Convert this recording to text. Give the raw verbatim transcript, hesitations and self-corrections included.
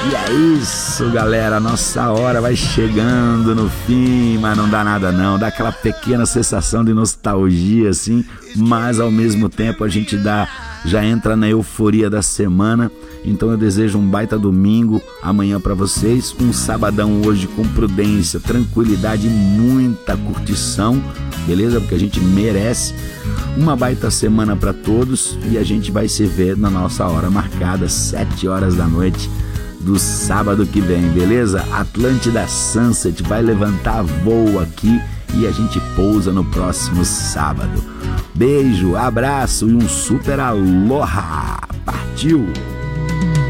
E é isso, galera, nossa hora vai chegando no fim, mas não dá nada não, dá aquela pequena sensação de nostalgia assim, mas ao mesmo tempo a gente dá, já entra na euforia da semana. Então eu desejo um baita domingo amanhã pra vocês, um sabadão hoje com prudência, tranquilidade e muita curtição, beleza? Porque a gente merece. Uma baita semana pra todos e a gente vai se ver na nossa hora marcada, sete horas da noite do sábado que vem, beleza? Atlântida Sunset vai levantar voo aqui e a gente pousa no próximo sábado. Beijo, abraço e um super aloha! Partiu!